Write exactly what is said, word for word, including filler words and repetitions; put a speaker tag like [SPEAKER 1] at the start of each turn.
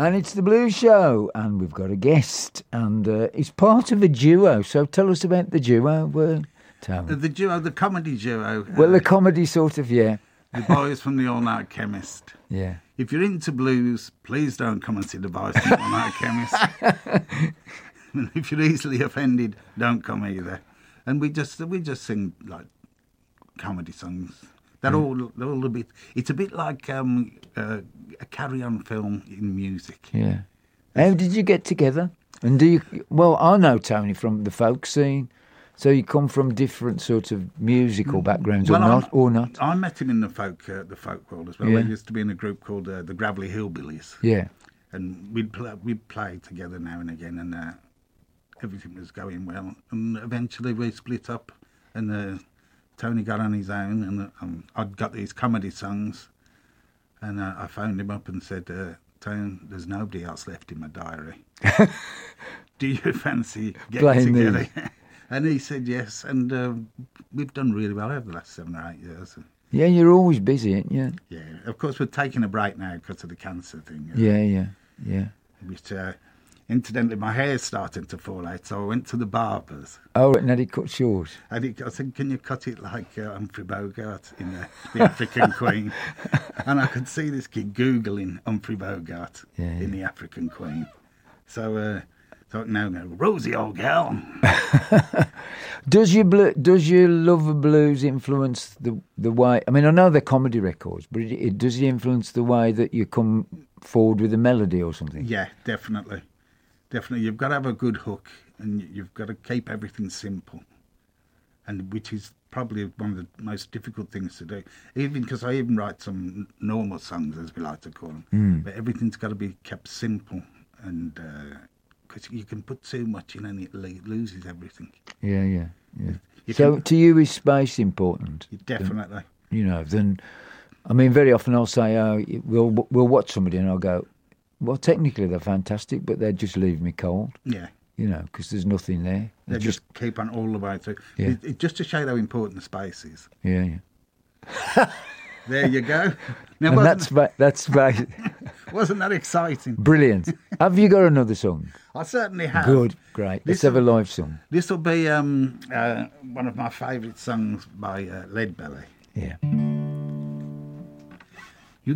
[SPEAKER 1] And it's the Blues Show, and we've got a guest, and uh, it's part of a duo. So tell us about the duo, uh, Tony.
[SPEAKER 2] The duo, the comedy duo.
[SPEAKER 1] Well,
[SPEAKER 2] uh,
[SPEAKER 1] the comedy sort of, yeah.
[SPEAKER 2] The boys from the All Night Chemist.
[SPEAKER 1] Yeah.
[SPEAKER 2] If you're into blues, please don't come and see the boys from the All Night Chemist. If you're easily offended, don't come either. And we just we just sing like comedy songs. They're all they're all a bit. It's a bit like um, uh, a carry-on film in music.
[SPEAKER 1] Yeah. How did you get together? And do you? Well, I know Tony from the folk scene. So you come from different sorts of musical backgrounds,
[SPEAKER 2] well,
[SPEAKER 1] or not?
[SPEAKER 2] I'm,
[SPEAKER 1] Or not?
[SPEAKER 2] I met him in the folk uh, the folk world as well.
[SPEAKER 1] Yeah.
[SPEAKER 2] We used to be in a group called uh, the Gravelly Hillbillies.
[SPEAKER 1] Yeah.
[SPEAKER 2] And we'd play, we'd play together now and again, and uh, everything was going well. And eventually we split up, and uh, Tony got on his own, and um, I'd got these comedy songs, and uh, I phoned him up and said, uh, Tony, there's nobody else left in my diary. Do you fancy getting
[SPEAKER 1] Playing
[SPEAKER 2] together?
[SPEAKER 1] these.
[SPEAKER 2] And he said yes, and uh, we've done really well over the last seven or eight years.
[SPEAKER 1] Yeah, you're always busy, aren't you?
[SPEAKER 2] Yeah, of course we're taking a break now because of the cancer thing.
[SPEAKER 1] Yeah, yeah, yeah.
[SPEAKER 2] Which, uh, incidentally, my hair's starting to fall out, so I went to the barbers.
[SPEAKER 1] Oh, and had it cut short.
[SPEAKER 2] I, did, I said, can you cut it like uh, Humphrey Bogart in the, the African Queen? And I could see this kid Googling Humphrey Bogart
[SPEAKER 1] Yeah,
[SPEAKER 2] in
[SPEAKER 1] yeah.
[SPEAKER 2] the African Queen. So, uh, thought, no, no, Rosie, old girl.
[SPEAKER 1] Does your blu- does your love of blues influence the the way? I mean, I know they're comedy records, but it, it does it influence the way that you come forward with a melody or something?
[SPEAKER 2] Yeah, definitely. Definitely. You've got to have a good hook, and you've got to keep everything simple, and which is probably one of the most difficult things to do. Even because I even write some normal songs, as we like to call them,
[SPEAKER 1] Mm.
[SPEAKER 2] but everything's got to be kept simple, and because you can put too much in and it lo- loses everything.
[SPEAKER 1] Yeah, yeah, yeah.
[SPEAKER 2] You
[SPEAKER 1] So
[SPEAKER 2] can-
[SPEAKER 1] to you, is space important?
[SPEAKER 2] Definitely.
[SPEAKER 1] You know, then, I mean, very often I'll say, oh, we'll we'll watch somebody, and I'll go, well, technically they're fantastic, but they just leave me cold.
[SPEAKER 2] Yeah.
[SPEAKER 1] You know, because there's nothing there.
[SPEAKER 2] They
[SPEAKER 1] They
[SPEAKER 2] just keep on all the way through.
[SPEAKER 1] Yeah.
[SPEAKER 2] It, it, just to show how important space is.
[SPEAKER 1] Yeah, yeah.
[SPEAKER 2] There you go. Now,
[SPEAKER 1] And
[SPEAKER 2] wasn't,
[SPEAKER 1] that's ba- that's ba-
[SPEAKER 2] wasn't that exciting?
[SPEAKER 1] brilliant. Have you got another song?
[SPEAKER 2] I certainly have.
[SPEAKER 1] Good, great. Let's
[SPEAKER 2] This
[SPEAKER 1] have a
[SPEAKER 2] is-
[SPEAKER 1] live song.
[SPEAKER 2] This will be um, uh, one of my favourite songs by uh, Leadbelly.
[SPEAKER 1] Yeah.